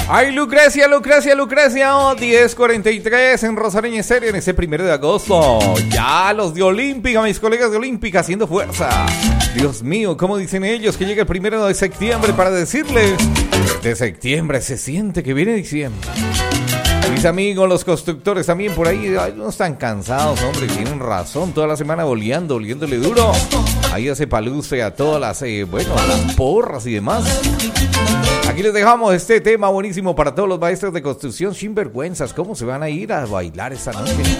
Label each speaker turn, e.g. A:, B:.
A: Ay, Lucrecia, oh, 10:43 en Rosario Estéreo en ese 1 de agosto. Ya los de Olímpica, mis colegas de Olímpica haciendo fuerza. Dios mío, ¿cómo dicen ellos que llega el 1 de septiembre para decirles? De septiembre se siente que viene diciembre. Mis amigos, los constructores también por ahí, ay, no están cansados, hombre, tienen razón. Toda la semana oliéndole duro. Ahí hace paluce a todas las, las porras y demás. Aquí les dejamos este tema buenísimo para todos los maestros de construcción sinvergüenzas. ¿Cómo se van a ir a bailar esta noche?